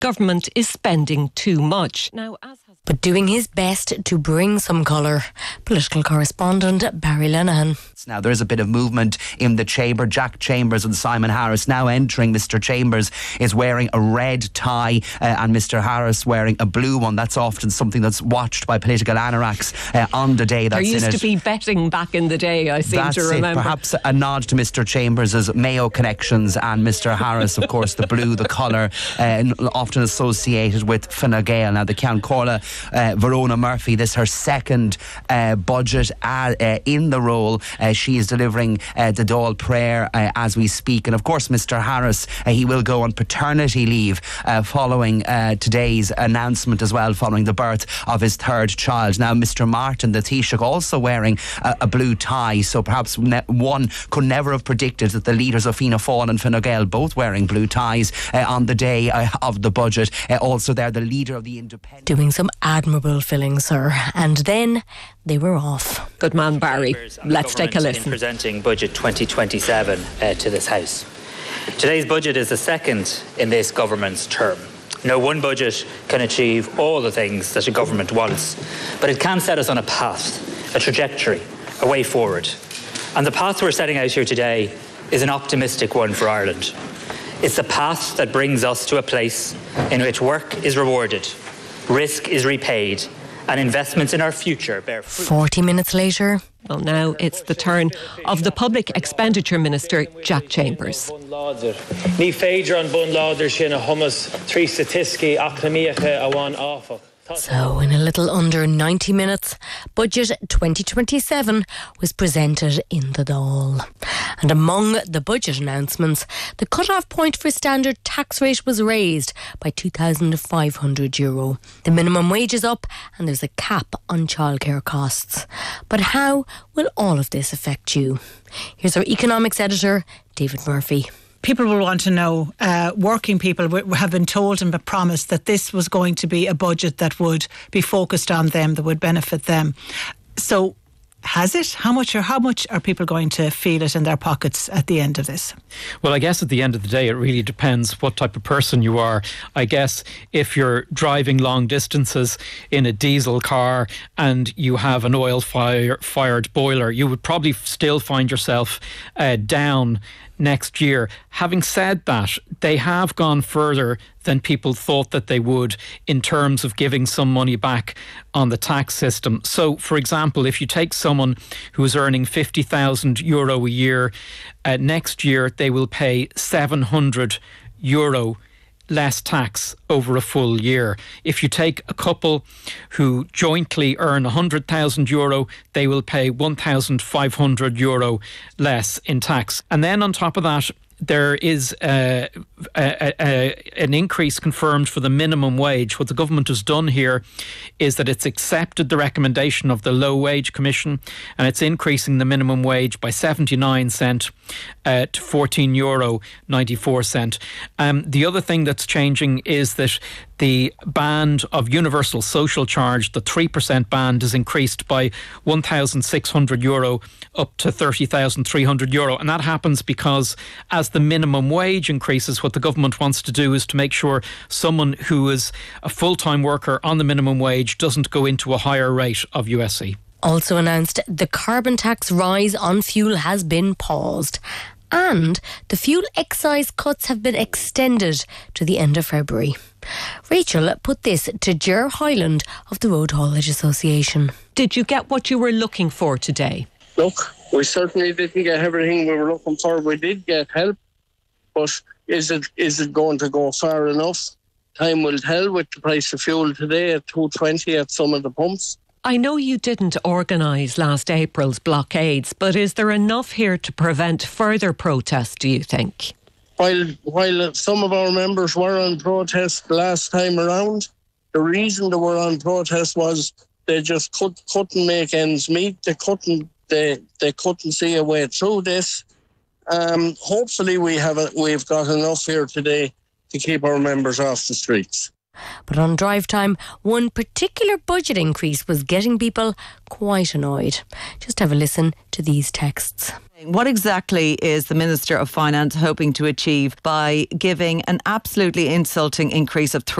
government is spending too much. But doing his best to bring some colour. Political correspondent Barry Lenehan. Now there is a bit of movement in the chamber. Jack Chambers and Simon Harris now entering. Mr. Chambers is wearing a red tie and Mr. Harris wearing a blue one. That's often something that's watched by political anoraks on the day that's in it. There used to be betting back in the day, I seem to remember. Perhaps a nod to Mr. Chambers' Mayo connections, and Mr. Harris, of course, the blue, the colour, often associated with Fine Gael. Now the Ceann Comhairle, Verona Murphy, this is her second budget in the role. She is delivering the Dáil prayer as we speak. And of course, Mr. Harris, he will go on paternity leave following today's announcement as well, following the birth of his third child. Now, Mr. Martin, the Taoiseach, also wearing a blue tie. So perhaps one could never have predicted that the leaders of Fianna Fáil and Fine Gael both wearing blue ties on the day of the budget. Also there, the leader of the Independent. Doing some admirable filling, sir. And then they were off. Good man, Barry. Let's take a listen. In presenting Budget 2027 to this House. Today's budget is the second in this government's term. No one budget can achieve all the things that a government wants, but it can set us on a path, a trajectory, a way forward. And the path we're setting out here today is an optimistic one for Ireland. It's a path that brings us to a place in which work is rewarded, risk is repaid, and investments in our future bear fruit. 40 minutes later. Well, now it's the turn of the Public Expenditure Minister, Jack Chambers. Ní féidir an bun láidir sin a hummus trí statisci academiacha a bhain áfach. So, in a little under 90 minutes, Budget 2027 was presented in the Dáil. And among the budget announcements, the cut-off point for standard tax rate was raised by €2,500. The minimum wage is up and there's a cap on childcare costs. But how will all of this affect you? Here's our economics editor, David Murphy. People will want to know, working people have been told and promised that this was going to be a budget that would be focused on them, that would benefit them. So has it? How much are people going to feel it in their pockets at the end of this? Well, I guess at the end of the day, it really depends what type of person you are. I guess if you're driving long distances in a diesel car and you have an oil-fired boiler, you would probably still find yourself down next year. Having said that, they have gone further than people thought that they would in terms of giving some money back on the tax system. So, for example, if you take someone who is earning €50,000 a year, next year they will pay €700 less tax over a full year. If you take a couple who jointly earn €100,000, they will pay €1,500 less in tax. And then on top of that, there is an increase confirmed for the minimum wage. What the government has done here is that it's accepted the recommendation of the Low Wage Commission and it's increasing the minimum wage by 79 cent to €14.94. The other thing that's changing is that the band of universal social charge, the 3% band, is increased by €1,600 up to €30,300. And that happens because as the minimum wage increases, what the government wants to do is to make sure someone who is a full-time worker on the minimum wage doesn't go into a higher rate of USC. Also announced, the carbon tax rise on fuel has been paused. And the fuel excise cuts have been extended to the end of February. Rachel put this to Ger Hyland of the Road Haulage Association. Did you get what you were looking for today? Look, we certainly didn't get everything we were looking for. We did get help, but is it going to go far enough? Time will tell with the price of fuel today at $2.20 at some of the pumps. I know you didn't organise last April's blockades, but is there enough here to prevent further protests, do you think? While some of our members were on protest last time around, the reason they were on protest was they just couldn't make ends meet. They couldn't see a way through this. Hopefully we've got enough here today to keep our members off the streets. But on drive time, one particular budget increase was getting people quite annoyed. Just have a listen to these texts. What exactly is the Minister of Finance hoping to achieve by giving an absolutely insulting increase of